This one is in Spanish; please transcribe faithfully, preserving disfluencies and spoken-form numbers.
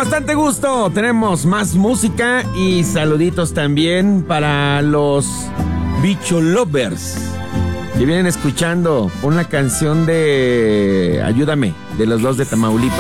bastante gusto tenemos más música y saluditos también para los Bicho Lovers que vienen escuchando una canción de Ayúdame, de los dos de Tamaulipas.